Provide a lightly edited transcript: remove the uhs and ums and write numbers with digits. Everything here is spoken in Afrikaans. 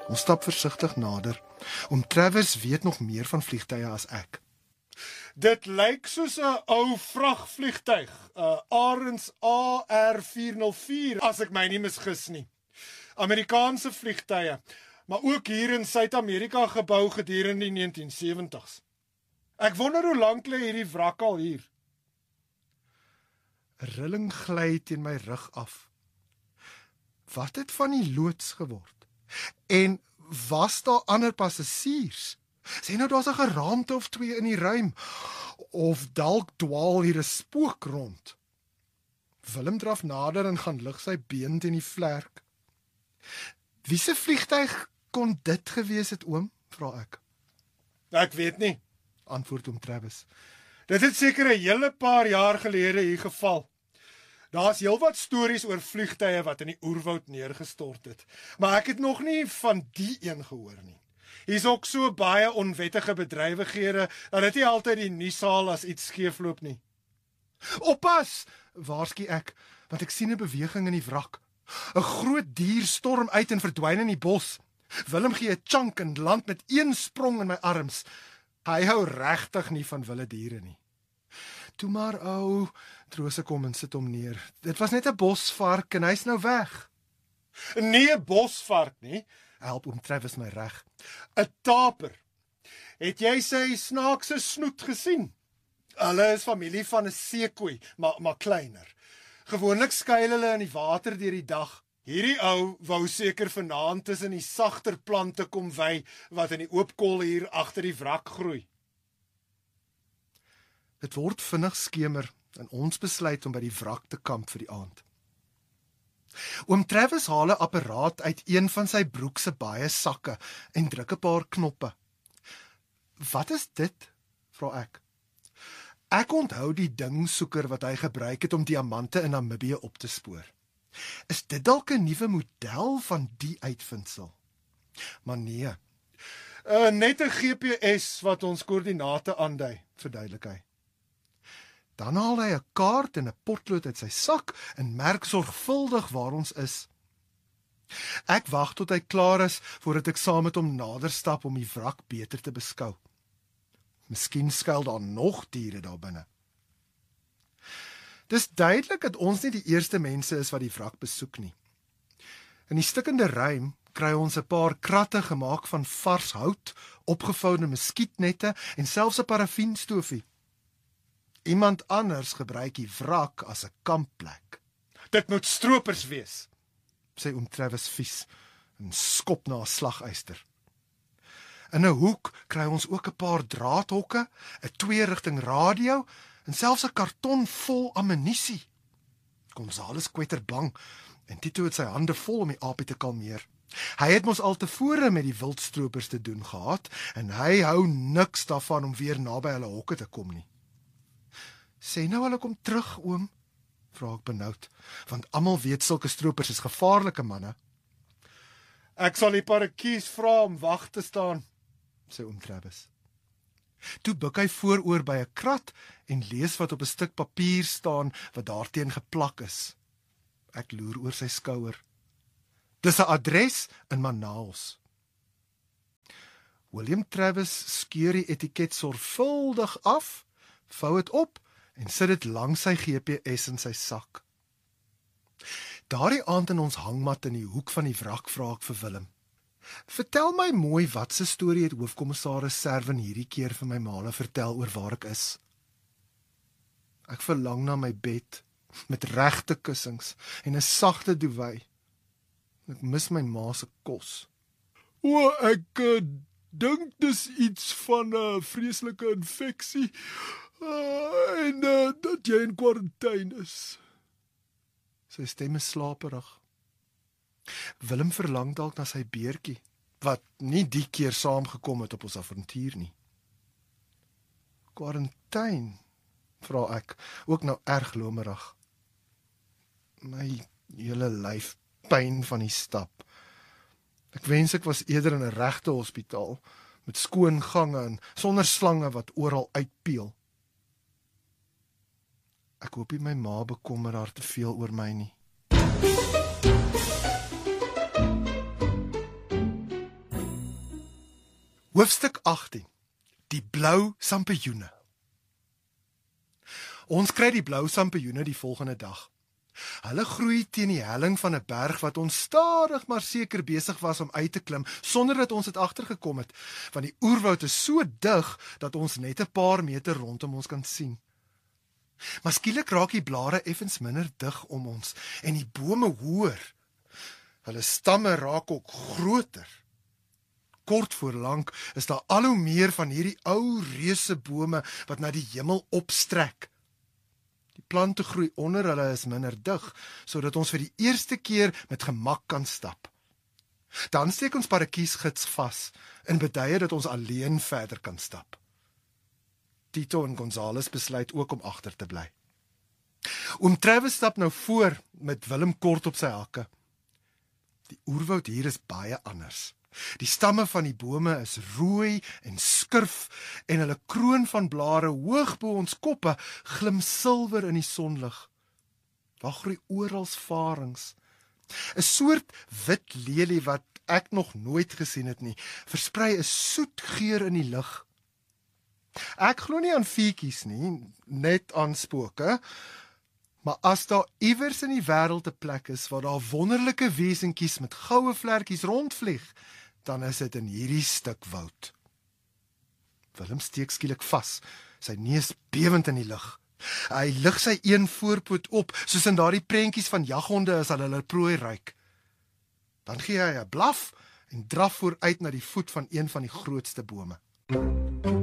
Ons stap versigtig nader. Oom Travis weet nog meer van vliegtuie as ek. Dit lyk soos 'n ou vragvliegtuig, 'n Arends AR404, as ek my nie misgis nie. Amerikaanse vliegtuie, maar ook hier in Suid-Amerika gebou gedurende die 1970s. Ek wonder hoe lank lê hierdie wrak al hier. 'n Rilling gly teen my rug af. Wat het van die loods geword? En was daar ander passasiers? Sê nou daar's 'n geraamte of twee in die ruim, of dalk dwaal hier 'n spook rond. Willem draf nader en gaan lig sy been teen die vlerk. Wie se vliegtuig kon dit gewees het, oom? Vra ek. Ek weet nie. Antwoord oom Travis. Dit het seker 'n hele paar jaar gelede hier geval. Daar's heelwat stories oor vliegtuie wat in die oerwoud neergestort het, maar ek het nog nie van die een gehoor nie. Hier's ook so baie onwettige bedrywighede dat dit nie altyd die nuus haal as iets skeefloop nie. Oppas, waarsku ek, want ek sien 'n beweging in die wrak. 'n Groot dier storm uit en verdwyn in die bos. Willem gee 'n chunk en land met een sprong in my arms. Hy hou regtig nie van wilde diere nie. Toe maar ou, troos ek hom en sit hom neer. Dit was net 'n bosvark en hy's nou weg. Nie 'n bosvark nie, Help oom Travis my reg. 'n taper. Het jy sy snaakse snoet gesien? Hulle is familie van 'n seekoei, maar kleiner. Gewoonlik skuil hulle in die water deur die dag. Hierdie ou wou seker vanaand tussen die sagter plante kom wy wat in die oop kol hier agter die wrak groei. Dit word vinnig skemer en ons besluit om by die wrak te kamp vir die aand. Oom Travis haal 'n apparaat uit een van sy broek se baie sakke en druk 'n paar knoppe. Wat is dit? Vra ek. Ek onthou die dingsoeker wat hy gebruik het om diamante in Namibië op te spoor. Is dit dalk 'n nuwe model van die uitvindsel? Maar nee. Net 'n GPS wat ons koördinate aandui, verduidelik hy. Dan haal hy 'n kaart en 'n potlood uit sy sak en merk sorgvuldig waar ons is. Ek wag tot hy klaar is voordat ek saam met hom nader stap om die wrak beter te beskou. Miskien skuil daar nog diere daar binne. Dis duidelik dat ons nie die eerste mense is wat die wrak besoek nie. In die stikkende ruim kry ons 'n paar kratte gemaak van vars hout, opgevoude muskietnette en selfs 'n parafienstofie. Iemand anders gebruik die wrak as 'n kampplek. Dit moet stroopers wees, sê oom Travis vies en skop na 'n slagyster. In 'n hoek kry ons ook 'n paar draadhokke, 'n 2-rigting radio en selfs 'n karton vol ammunisie. Gonzales kwetter bang en Tito het sy hande vol om die aapie te kalmeer. Hy het mos al tevore met die wildstroopers te doen gehad en hy hou niks daarvan om weer naby hulle hokke te kom nie. Sê nou hulle kom terug, oom, vra ek benoud, want almal weet sulke stroopers is gevaarlike manne. Ek sal die parakies vra om wag te staan, sê oom Travis. Toe buik hy vooroor by 'n krat en lees wat op 'n stuk papier staan wat daarteen geplak is. Ek loer oor sy skouer. Dis 'n adres in Manaus. William Travis skeur die etiket sorgvuldig af, vou dit op en sit dit langs sy GPS in sy sak. Daardie aand in ons hangmat in die hoek van die wrak vra ek vir Willem. Vertel my mooi wat se storie het hoofkommissaris Serwin hierdie keer vir my maale vertel oor waar ek is. Ek verlang na my bed, met regte kussings en 'n sagte duvet. Ek mis my ma se kos. Ek dink dis iets van 'n vreeslike infeksie en dat jy in kwarantyne is. Sy stem is slaperig. Willem verlang dalk na sy beertjie, wat nie die keer saamgekom het op ons avontuur nie. Kwarantyne, vra ek, ook nou erg lomerig. My hele lyf pyn van die stap. Ek wens ek was eerder in 'n regte hospitaal, met skoon gange en sonder slange wat oral uitpeel. Ek hoop nie my ma bekommer haar te veel oor my nie. Hoofstuk 18. Die blou sampioene. Ons kry die blou sampioene die volgende dag. Hulle groei teen die helling van 'n berg wat ons stadig maar seker besig was om uit te klim, sonder dat ons dit agtergekom het, want die oerwoud is so dig dat ons net 'n paar meter rondom ons kan sien. Maar skielik raak die blare effens minder dig om ons en die bome hoër. Hulle stamme raak ook groter. Kort voor lank is daar al hoe meer van hierdie ou reuse bome wat na die hemel opstrek. Die plante groei onder hulle is minder dig, sodat ons vir die eerste keer met gemak kan stap. Dan steek ons parakiesgids vas en beduie dat ons alleen verder kan stap. Tito en Gonzales besluit ook om agter te bly. Oom Travis stap nou voor met Willem kort op sy hakke. Die oerwoud hier is baie anders. Die stamme van die bome is rooi en skurf en hulle kroon van blare hoog bo ons koppe glim silwer in die sonlig. Daar groei oral varings. 'n soort wit lelie wat ek nog nooit gesien het nie, versprei 'n soet geur in die lug. Ek glo nie aan feetjies nie, net aan spooke. Maar as daar iewers in die wêreld 'n plek is waar daar wonderlike wesentjies met goue vlekkies rondvlieg, dan is dit in hierdie stuk woud. Willem steek skielik vas, sy neus bewend in die lug. Hy lig sy een voorpoot op, soos in daardie prentjies van jaghonde as hulle prooi ruik. Dan gee hy 'n blaf en draf vooruit na die voet van een van die grootste bome.